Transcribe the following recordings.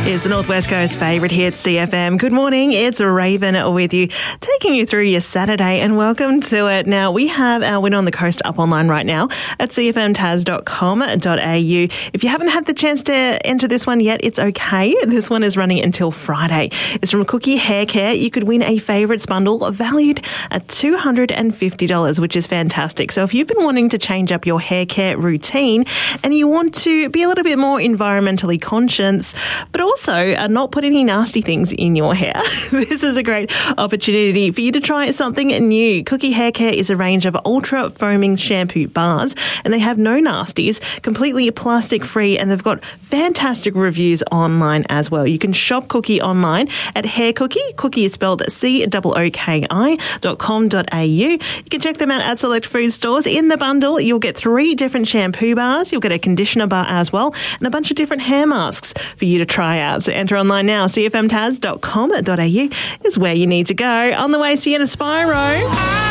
Is the Northwest Coast favourite here at CFM. Good morning, it's Raven with you, taking you through your Saturday, and welcome to it. Now, we have our Winner on the Coast up online right now at cfmtas.com.au. If you haven't had the chance to enter this one yet, it's okay. This one is running until Friday. It's from Cookie Hair Care. You could win a favourites bundle valued at $250, which is fantastic. So if you've been wanting to change up your hair care routine and you want to be a little bit more environmentally conscious, but also not put any nasty things in your hair, this is a great opportunity for you to try something new. Cookie Hair Care is a range of ultra foaming shampoo bars, and they have no nasties, completely plastic free, and they've got fantastic reviews online as well. You can shop Cookie online at Hair Cookie. Cookie is spelled COOKI.com.au. You can check them out at select food stores. In the bundle, you'll get 3 different shampoo bars, you'll get a conditioner bar as well, and a bunch of different hair masks for you to try out. So enter online now. cfmtas.com.au is where you need to go. On the way, Sienna Spyro.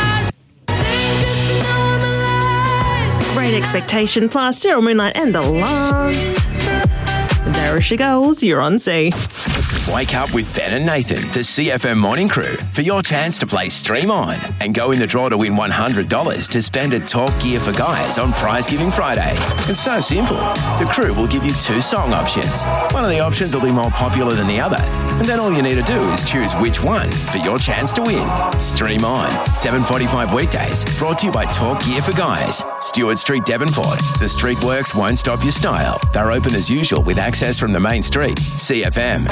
Great Expectation plus Cyril Moonlight and The Lars. There she goes. You're on C. Wake up with Ben and Nathan, the CFM Morning Crew, for your chance to play Stream On and go in the draw to win $100 to spend at Talk Gear for Guys on Prize Giving Friday. It's so simple. The crew will give you 2 song options. One of the options will be more popular than the other, and then all you need to do is choose which one for your chance to win. Stream On, 7:45 weekdays, brought to you by Talk Gear for Guys. Stewart Street, Devonport. The street works won't stop your style. They're open as usual with access from the main street. CFM.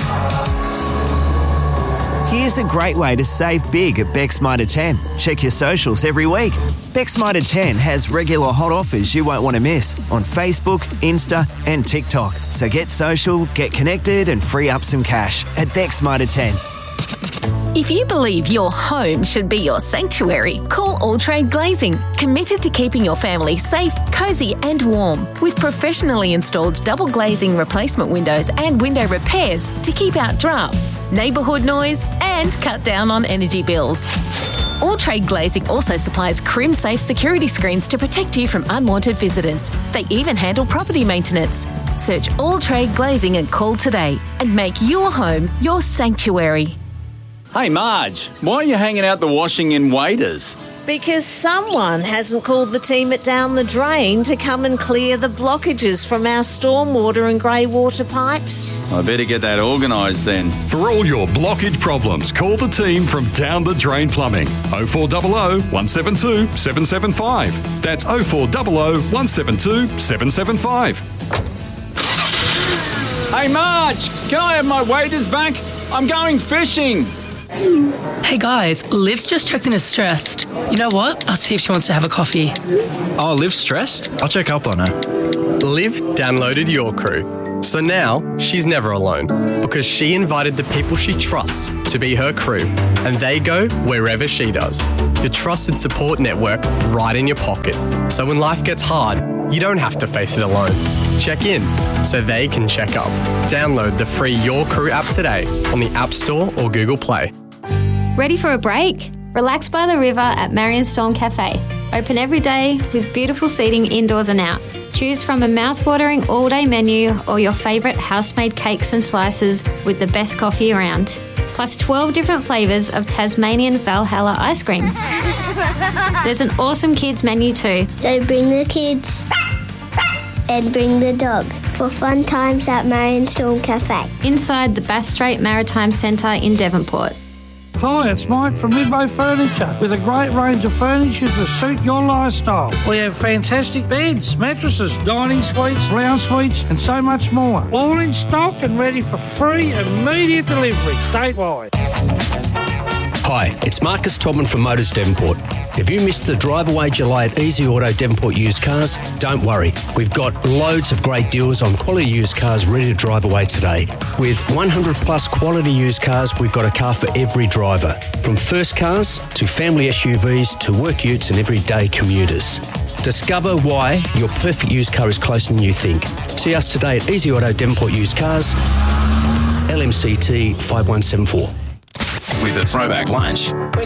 Here's a great way to save big at Beck's Mitre 10. Check your socials every week. Beck's Mitre 10 has regular hot offers you won't want to miss on Facebook, Insta and TikTok. So get social, get connected and free up some cash at Beck's Mitre 10. If you believe your home should be your sanctuary, call All Trade Glazing, committed to keeping your family safe, cosy and warm, with professionally installed double glazing replacement windows and window repairs to keep out drafts, neighbourhood noise and cut down on energy bills. All Trade Glazing also supplies Crim-safe security screens to protect you from unwanted visitors. They even handle property maintenance. Search All Trade Glazing and call today and make your home your sanctuary. Hey Marge, why are you hanging out the washing in Waiters? Because someone hasn't called the team at Down the Drain to come and clear the blockages from our stormwater and grey water pipes. I better get that organised then. For all your blockage problems, call the team from Down the Drain Plumbing. 0400 172 775. That's 0400 172 775. Hey Marge, can I have my waders back? I'm going fishing. Hey guys, Liv's just checked in as stressed. You know what? I'll see if she wants to have a coffee. Oh, Liv's stressed? I'll check up on her. Liv downloaded Your Crew. So now she's never alone because she invited the people she trusts to be her crew, and they go wherever she does. Your trusted support network right in your pocket. So when life gets hard, you don't have to face it alone. Check in so they can check up. Download the free Your Crew app today on the App Store or Google Play. Ready for a break? Relax by the river at Marion Storm Cafe. Open every day with beautiful seating indoors and out. Choose from a mouth-watering all-day menu or your favourite house-made cakes and slices with the best coffee around. Plus 12 different flavours of Tasmanian Valhalla ice cream. There's an awesome kids menu too. So bring the kids and bring the dog for fun times at Marion Storm Cafe. Inside the Bass Strait Maritime Centre in Devonport. Hi, it's Mike from Midway Furniture with a great range of furniture to suit your lifestyle. We have fantastic beds, mattresses, dining suites, lounge suites and so much more. All in stock and ready for free immediate delivery statewide. Hi, it's Marcus Todman from Motors Devonport. If you missed the drive away July at Easy Auto Devonport used cars, don't worry. We've got loads of great deals on quality used cars ready to drive away today. With 100 plus quality used cars, we've got a car for every driver. From first cars to family SUVs to work utes and everyday commuters. Discover why your perfect used car is closer than you think. See us today at Easy Auto Devonport Used Cars, LMCT 5174. With the Throwback Lunch, we're